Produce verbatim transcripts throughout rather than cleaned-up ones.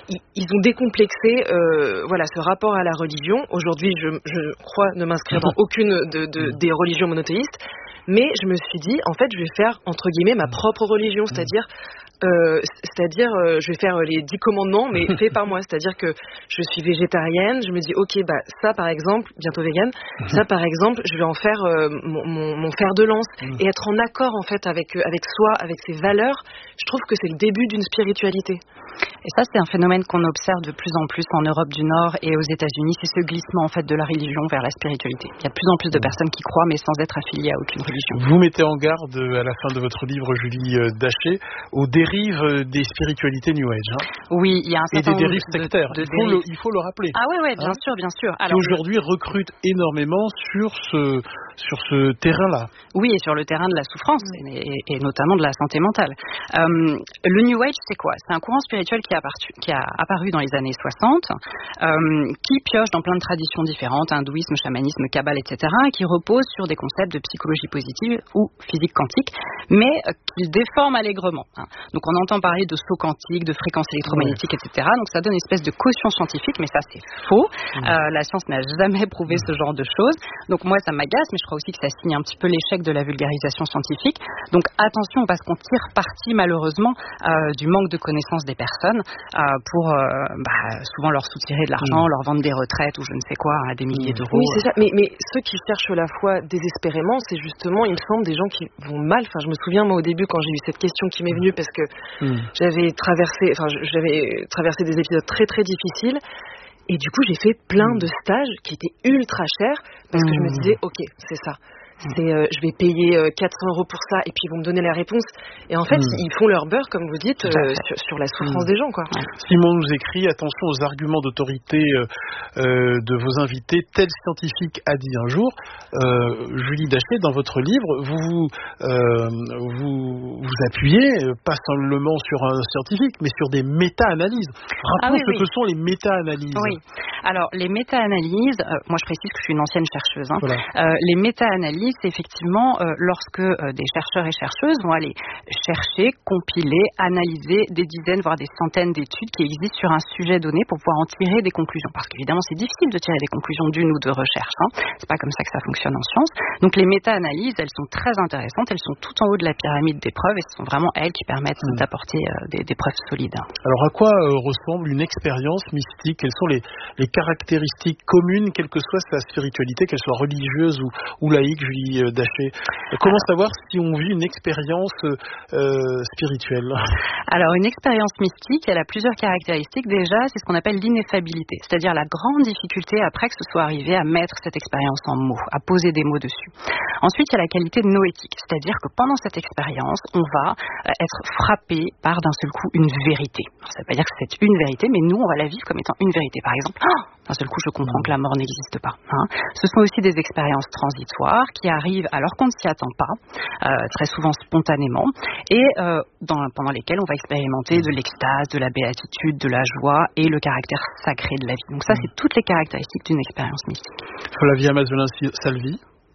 ils, ils ont décomplexé euh, voilà, ce rapport à la religion. Aujourd'hui, je, je crois ne m'inscrire dans aucune de, de, des religions monothéistes, mais je me suis dit, en fait, je vais faire, entre guillemets, ma propre religion, c'est-à-dire... Euh, c'est-à-dire, euh, je vais faire les dix commandements, mais fait par moi. C'est-à-dire que je suis végétarienne, je me dis, ok, bah ça par exemple, bientôt végane, mmh. ça par exemple, je vais en faire euh, mon, mon, mon fer de lance mmh. et être en accord en fait avec avec soi, avec ses valeurs. Je trouve que c'est le début d'une spiritualité. Et ça, c'est un phénomène qu'on observe de plus en plus en Europe du Nord et aux États-Unis. C'est ce glissement en fait de la religion vers la spiritualité. Il y a de plus en plus de personnes qui croient, mais sans être affiliées à aucune religion. Vous mettez en garde à la fin de votre livre, Julie Daché, aux dérives des spiritualités New Age. Hein, oui, il y a un certain et des dérives de, sectaires. De, de il, faut le, il faut le rappeler. Ah oui, oui, bien hein, sûr, bien sûr. Alors, qui aujourd'hui recrutent énormément sur ce sur ce terrain-là. Oui, et sur le terrain de la souffrance et, et, et notamment de la santé mentale. Euh, le New Age, c'est quoi ? C'est un courant spirituel qui a, apparu, qui a apparu dans les années soixante, euh, qui pioche dans plein de traditions différentes, hindouisme, chamanisme, kabbale, et cetera, et qui repose sur des concepts de psychologie positive ou physique quantique, mais euh, qui déforme allègrement. Hein. Donc on entend parler de saut quantique, de fréquences électromagnétiques, ouais. et cetera. Donc ça donne une espèce de caution scientifique, mais ça c'est faux. Mmh. Euh, la science n'a jamais prouvé mmh. ce genre de choses. Donc moi ça m'agace, mais je crois aussi que ça signe un petit peu l'échec de la vulgarisation scientifique. Donc attention, parce qu'on tire parti malheureusement euh, du manque de connaissances des personnes euh, pour euh, bah, souvent leur soutirer de l'argent, mmh. leur vendre des retraites ou je ne sais quoi à des milliers mmh. d'euros. Oui, c'est ça. Mais, mais ceux qui cherchent la foi désespérément, c'est justement, il me semble, des gens qui vont mal. Enfin, je me souviens moi au début quand j'ai eu cette question qui m'est venue parce que mmh. j'avais traversé, enfin j'avais traversé des épisodes très très difficiles. Et du coup, j'ai fait plein mmh. de stages qui étaient ultra chers parce mmh. que je me disais, ok, c'est ça. C'est, euh, je vais payer euh, quatre cents euros pour ça et puis ils vont me donner la réponse. Et en fait, mmh. ils font leur beurre, comme vous dites, euh, sur, sur la souffrance mmh. des gens, quoi. Simon nous écrit, attention aux arguments d'autorité euh, euh, de vos invités. Tel scientifique a dit un jour. Euh, Julie Daché, dans votre livre, vous euh, vous, vous appuyez pas seulement sur un scientifique, mais sur des méta-analyses. Rappelons ah oui, ce oui. que sont les méta-analyses. Oui. Alors, les méta-analyses, euh, moi je précise que je suis une ancienne chercheuse, hein. Voilà. euh, les méta-analyses, c'est effectivement euh, lorsque euh, des chercheurs et chercheuses vont aller chercher, compiler, analyser des dizaines, voire des centaines d'études qui existent sur un sujet donné pour pouvoir en tirer des conclusions. Parce qu'évidemment, c'est difficile de tirer des conclusions d'une ou deux recherches, hein. C'est pas comme ça que ça fonctionne en science. Donc les méta-analyses, elles sont très intéressantes, elles sont tout en haut de la pyramide des preuves et ce sont vraiment elles qui permettent mmh. d'apporter euh, des, des preuves solides. Alors à quoi euh, ressemble une expérience mystique ? Quelles sont les, les caractéristiques communes, quelle que soit sa spiritualité, qu'elle soit religieuse ou, ou laïque, Julie Daché. Comment alors, savoir si on vit une expérience euh, spirituelle ? Alors, une expérience mystique, elle a plusieurs caractéristiques. Déjà, c'est ce qu'on appelle l'ineffabilité, c'est-à-dire la grande difficulté après que ce soit arrivé à mettre cette expérience en mots, à poser des mots dessus. Ensuite, il y a la qualité noétique, c'est-à-dire que pendant cette expérience, on va être frappé par d'un seul coup une vérité. Alors, ça ne veut pas dire que c'est une vérité, mais nous, on va la vivre comme étant une vérité. Par exemple, oh, d'un seul coup, je comprends que la mort n'existe pas. Hein. Ce sont aussi des expériences transitoires qui arrivent alors qu'on ne s'y attend pas, euh, très souvent spontanément, et euh, dans, pendant lesquelles on va expérimenter de l'extase, de la béatitude, de la joie et le caractère sacré de la vie. Donc ça, c'est toutes les caractéristiques d'une expérience mystique. Flavia Mazzolin-Salvi.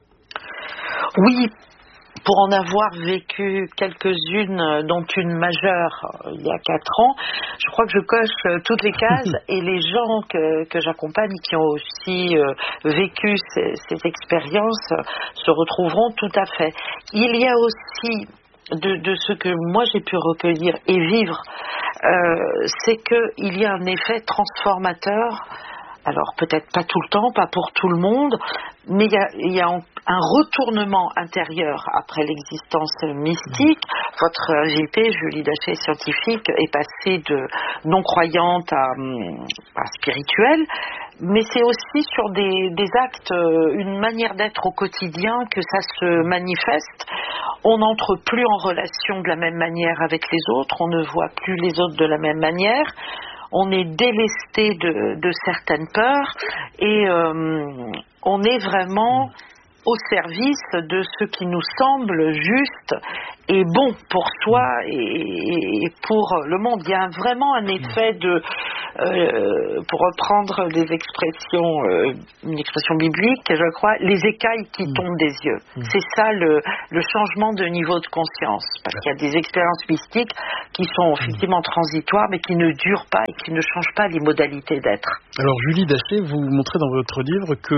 Oui. Pour en avoir vécu quelques-unes, dont une majeure il y a quatre ans, je crois que je coche toutes les cases et les gens que, que j'accompagne qui ont aussi euh, vécu ces, ces expériences se retrouveront tout à fait. Il y a aussi de, de ce que moi j'ai pu recueillir et vivre, euh, c'est qu'il y a un effet transformateur. Alors peut-être pas tout le temps, pas pour tout le monde, mais il y a, il y a un retournement intérieur après l'existence mystique. Votre invitée, Julie Daché, scientifique, est passée de non-croyante à, à spirituelle, mais c'est aussi sur des, des actes, une manière d'être au quotidien que ça se manifeste. On n'entre plus en relation de la même manière avec les autres, on ne voit plus les autres de la même manière. On est délesté de, de certaines peurs et euh, on est vraiment au service de ce qui nous semble juste et bon pour soi et, et pour le monde. Il y a vraiment un effet de, euh, pour reprendre des expressions, euh, une expression biblique, je crois, les écailles qui mmh. tombent des yeux. Mmh. C'est ça le, le changement de niveau de conscience. Parce qu'il y a des expériences mystiques qui sont effectivement transitoires, mais qui ne durent pas et qui ne changent pas les modalités d'être. Alors Julie Daché, vous montrez dans votre livre que,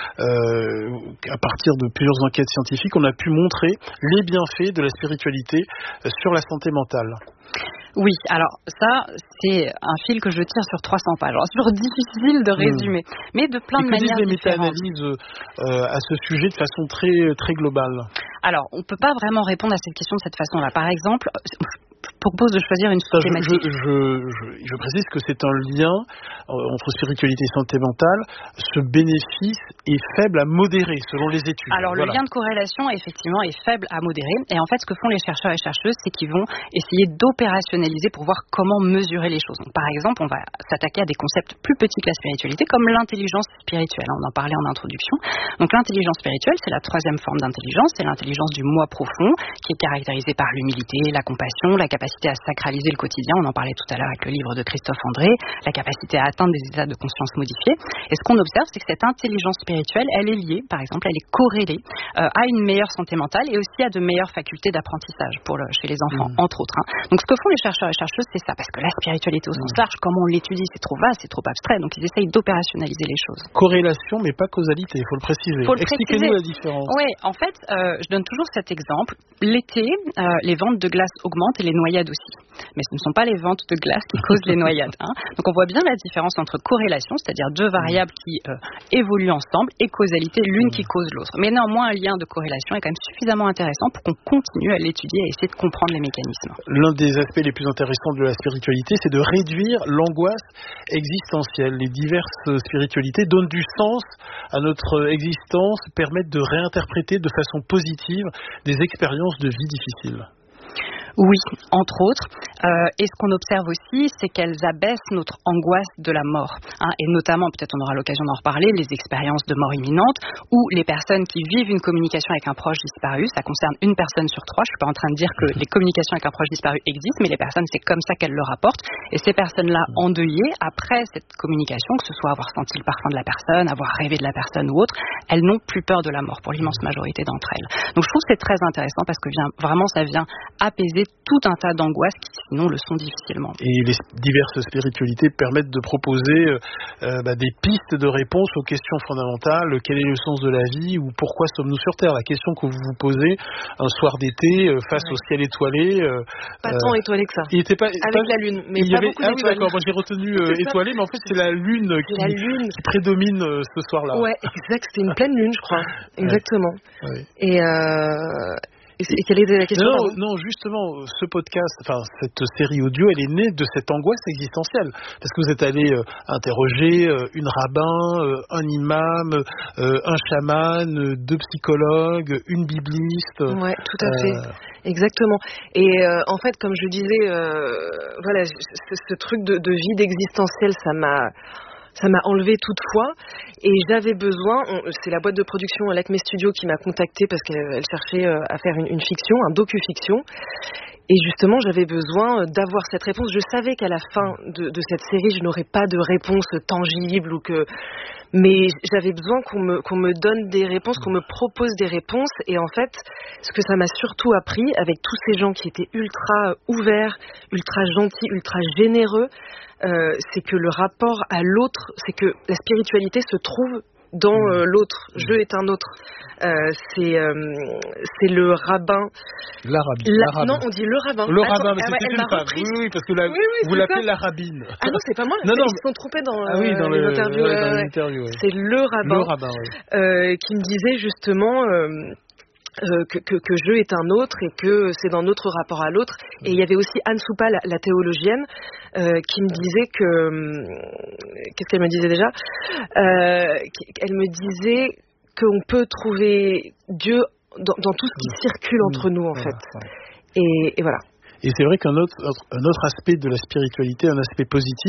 euh, à partir de plusieurs enquêtes scientifiques, on a pu montrer les bienfaits de la spiritualité sur la santé mentale. Oui, alors ça, c'est un fil que je tire sur trois cents pages. Alors, c'est toujours difficile de résumer, mmh. mais de plein et de manières différentes. différentes. Et que disent les méta-analyses euh, à ce sujet de façon très, très globale? Alors, on ne peut pas vraiment répondre à cette question de cette façon-là. Par exemple, je propose de choisir une Je, thématique. je, je, je précise que c'est un lien entre spiritualité et santé mentale. Ce bénéfice est faible à modéré, selon les études. Alors, voilà. Le lien de corrélation, effectivement, est faible à modéré. Et en fait, ce que font les chercheurs et chercheuses, c'est qu'ils vont essayer d'opérationnaliser pour voir comment mesurer les choses. Donc, par exemple, on va s'attaquer à des concepts plus petits que la spiritualité, comme l'intelligence spirituelle. On en parlait en introduction. Donc, l'intelligence spirituelle, c'est la troisième forme d'intelligence. C'est l'intelligence du moi profond, qui est caractérisée par l'humilité, la compassion, la capacité à sacraliser le quotidien, on en parlait tout à l'heure avec le livre de Christophe André, la capacité à atteindre des états de conscience modifiés. Et ce qu'on observe, c'est que cette intelligence spirituelle, elle est liée, par exemple, elle est corrélée euh, à une meilleure santé mentale et aussi à de meilleures facultés d'apprentissage pour le, chez les enfants, mmh. entre autres. Hein. Donc ce que font les chercheurs et chercheuses, c'est ça, parce que la spiritualité au sens large, comment on l'étudie, c'est trop vaste, c'est trop abstrait, donc ils essayent d'opérationnaliser les choses. Corrélation, mais pas causalité, il faut le préciser. Faut le Expliquez-nous préciser. la différence. Oui, en fait, euh, je donne toujours cet exemple. L'été, euh, les ventes de glace augmentent et les noyades aussi. Mais ce ne sont pas les ventes de glace qui causent les noyades. Hein. Donc on voit bien la différence entre corrélation, c'est-à-dire deux variables qui euh, évoluent ensemble, et causalité, l'une qui cause l'autre. Mais néanmoins, un lien de corrélation est quand même suffisamment intéressant pour qu'on continue à l'étudier et essayer de comprendre les mécanismes. L'un des aspects les plus intéressants de la spiritualité, c'est de réduire l'angoisse existentielle. Les diverses spiritualités donnent du sens à notre existence, permettent de réinterpréter de façon positive des expériences de vie difficiles. Oui, entre autres. Euh, et ce qu'on observe aussi, c'est qu'elles abaissent notre angoisse de la mort. Hein, et notamment, peut-être on aura l'occasion d'en reparler, les expériences de mort imminente ou les personnes qui vivent une communication avec un proche disparu. Ça concerne une personne sur trois. Je ne suis pas en train de dire que les communications avec un proche disparu existent, mais les personnes, c'est comme ça qu'elles le rapportent. Et ces personnes-là, endeuillées, après cette communication, que ce soit avoir senti le parfum de la personne, avoir rêvé de la personne ou autre, elles n'ont plus peur de la mort pour l'immense majorité d'entre elles. Donc je trouve que c'est très intéressant parce que vient, vraiment ça vient apaiser tout un tas d'angoisses qui sinon le sont difficilement. Et les diverses spiritualités permettent de proposer euh, bah, des pistes de réponse aux questions fondamentales. Quel est le sens de la vie ou pourquoi sommes-nous sur Terre? La question que vous vous posez un soir d'été euh, face ouais. au ciel étoilé. Euh, pas tant étoilé que ça. Il était pas, Avec pas, la lune, mais il y pas avait, beaucoup ah d'étoiles. Oui, d'accord, moi j'ai retenu euh, étoilé, mais en fait c'est la lune, qui, la lune qui prédomine euh, ce soir-là. Ouais, exact, c'était une pleine lune, je crois. Exactement. Ouais. Et euh... Et quelle était la question? Non, non, justement, ce podcast, enfin cette série audio, elle est née de cette angoisse existentielle, parce que vous êtes allé euh, interroger euh, une rabbin, euh, un imam, euh, un chaman, euh, deux psychologues, une bibliste. Ouais, tout à euh... fait, exactement. Et euh, en fait, comme je disais, euh, voilà, ce, ce truc de, de vide existentiel, ça m'a Ça m'a enlevé toute foi et j'avais besoin, on, c'est la boîte de production L'Acme Studio qui m'a contactée parce qu'elle cherchait à faire une, une fiction, un docu-fiction. Et justement, j'avais besoin d'avoir cette réponse. Je savais qu'à la fin de, de cette série, je n'aurais pas de réponse tangible ou que... Mais j'avais besoin qu'on me, qu'on me donne des réponses, qu'on me propose des réponses. Et en fait, ce que ça m'a surtout appris, avec tous ces gens qui étaient ultra ouverts, ultra gentils, ultra généreux, euh, c'est que le rapport à l'autre, c'est que la spiritualité se trouve dans euh, l'autre. Je est un autre. Euh, c'est, euh, c'est le rabbin. La rabbine. La, la rabbine. Non, on dit le rabbin. Le Attends, rabbin, mais ah c'était ouais, une femme. Oui, oui, parce que la, oui, oui, vous l'appelez ça. la rabbine. Ah non, c'est pas moi. Non, non, ils se sont trompés dans, ah oui, dans les le, interviews. ouais, dans ouais. l'interview ouais. C'est le rabbin. Le rabbin, oui. euh, qui me disait justement... Euh, Euh, que, que, que je est un autre et que c'est dans notre rapport à l'autre. Et il y avait aussi Anne Soupa, la, la théologienne, euh, qui me disait que... Qu'est-ce qu'elle me disait déjà euh, Elle me disait qu'on peut trouver Dieu dans, dans tout ce qui circule entre nous, en fait. Et, et voilà. Et c'est vrai qu'un autre, un autre aspect de la spiritualité, un aspect positif,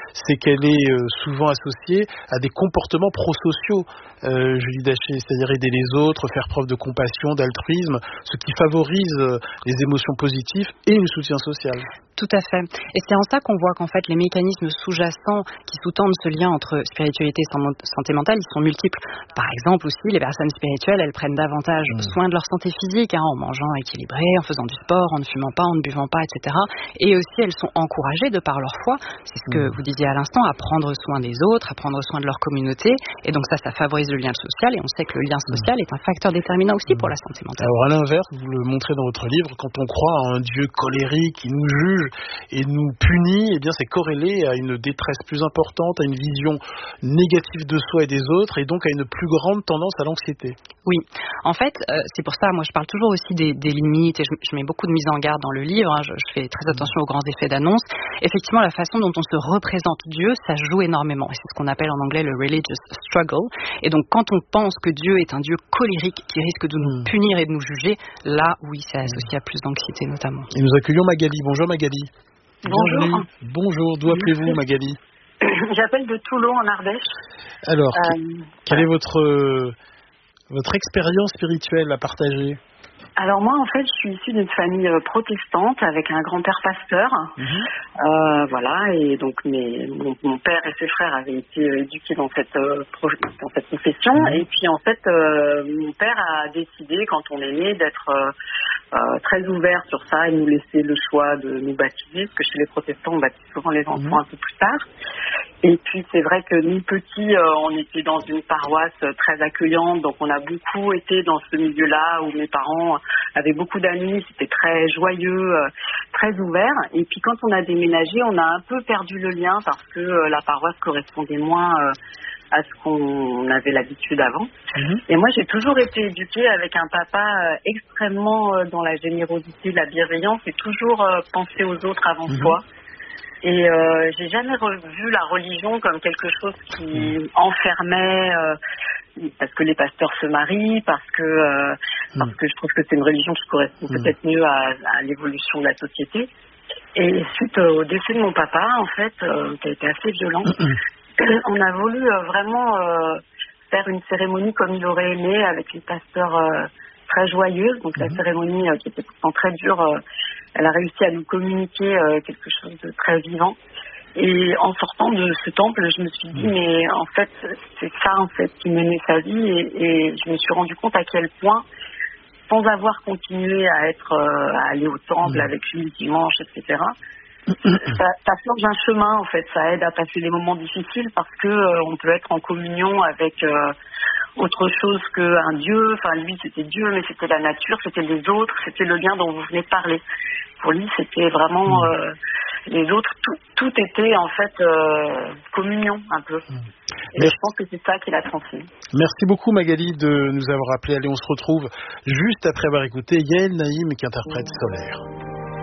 c'est qu'elle est euh, souvent associée à des comportements prosociaux, euh, Julie Daché, c'est-à-dire aider les autres, faire preuve de compassion, d'altruisme, ce qui favorise euh, les émotions positives et le soutien social. Tout à fait. Et c'est en ça qu'on voit qu'en fait les mécanismes sous-jacents qui sous-tendent ce lien entre spiritualité et santé mentale, ils sont multiples. Par exemple aussi, les personnes spirituelles, elles prennent davantage mmh. soin de leur santé physique, hein, en mangeant équilibré, en faisant du sport, en ne fumant pas, en ne buvant pas, et cetera. Et aussi, elles sont encouragées de par leur foi, c'est ce que mmh. vous disiez à l'instant, à prendre soin des autres, à prendre soin de leur communauté. Et donc ça, ça favorise le lien social. Et on sait que le lien social mmh. est un facteur déterminant aussi mmh. pour la santé mentale. Alors à l'inverse, vous le montrez dans votre livre, quand on croit à un Dieu colérique qui nous juge et nous punit, eh bien c'est corrélé à une détresse plus importante, à une vision négative de soi et des autres, et donc à une plus grande tendance à l'anxiété. Oui, en fait, euh, c'est pour ça, moi je parle toujours aussi des, des limites, et je, je mets beaucoup de mise en garde dans le livre, hein, je, je fais très attention aux grands effets d'annonce. Effectivement, la façon dont on se représente Dieu, ça joue énormément, et c'est ce qu'on appelle en anglais le religious struggle. Et donc quand on pense que Dieu est un Dieu colérique qui risque de nous punir et de nous juger, là, oui, c'est associé à plus d'anxiété notamment. Et nous accueillons Magali. Bonjour Magali. Bonjour. Bienvenue. Bonjour, d'où appelez-vous Magali? J'appelle de Toulon en Ardèche. Alors, euh, quelle est votre, euh, votre expérience spirituelle à partager? Alors moi, en fait, je suis issue d'une famille protestante avec un grand-père pasteur. Mmh. Euh, voilà, et donc mes, mon, mon père et ses frères avaient été éduqués dans cette, euh, dans cette confession. Mmh. Et puis en fait, euh, mon père a décidé, quand on est né, d'être euh, euh, très ouvert sur ça et nous laisser le choix de nous baptiser, parce que chez les protestants, on baptise souvent les enfants mmh. un peu plus tard. Et puis c'est vrai que nous petits, euh, on était dans une paroisse très accueillante, donc on a beaucoup été dans ce milieu-là où mes parents avaient beaucoup d'amis, c'était très joyeux, euh, très ouvert. Et puis quand on a déménagé, on a un peu perdu le lien parce que euh, la paroisse correspondait moins euh, à ce qu'on avait l'habitude avant. Mmh. Et moi j'ai toujours été éduquée avec un papa euh, extrêmement euh, dans la générosité, la bienveillance et toujours euh, penser aux autres avant mmh. soi. Et euh, j'ai jamais revu la religion comme quelque chose qui enfermait, euh, parce que les pasteurs se marient, parce que euh, mmh. parce que je trouve que c'est une religion qui correspond mmh. peut-être mieux à, à l'évolution de la société. Et suite au décès de mon papa, en fait, euh, qui a été assez violent, mmh. on a voulu euh, vraiment euh, faire une cérémonie comme il aurait aimé, avec les pasteurs euh, très joyeuses. Donc mmh. la cérémonie euh, qui était pourtant très dure. Euh, Elle a réussi à nous communiquer euh, quelque chose de très vivant. Et en sortant de ce temple, je me suis dit, mais en fait, c'est ça en fait qui menait sa vie. Et, et je me suis rendu compte à quel point, sans avoir continué à être, euh, à aller au temple mmh. avec lui le dimanche, et cetera, ça, ça forge un chemin en fait. Ça aide à passer les moments difficiles parce que euh, on peut être en communion avec euh, autre chose qu'un Dieu. Enfin, lui, c'était Dieu, mais c'était la nature, c'était les autres, c'était le lien dont vous venez de parler. Pour lui, c'était vraiment euh, les autres. Tout, tout était en fait euh, communion un peu. Et je pense que c'est ça qui l'a transmis. Merci beaucoup Magali de nous avoir appelé. Allez, on se retrouve juste après avoir écouté Yael Naïm qui interprète Solaire.